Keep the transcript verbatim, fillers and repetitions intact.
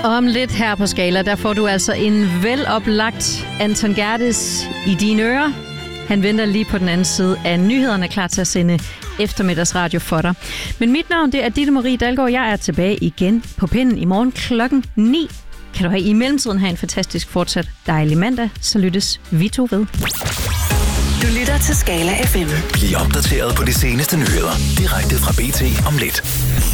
Om lidt her på Skala, der får du altså en veloplagt Anton Gerdes i dine ører. Han venter lige på den anden side af nyhederne, klar til at sende eftermiddagsradio for dig. Men mit navn, det er Ditte Marie Dalgaard. Jeg er tilbage igen på pinden i morgen klokken ni. Kan du have i mellemtiden have en fantastisk fortsat dejlig mandag, så lyttes vi to ved. Du lytter til Skala F M. Bliv opdateret på de seneste nyheder direkte fra B T om lidt.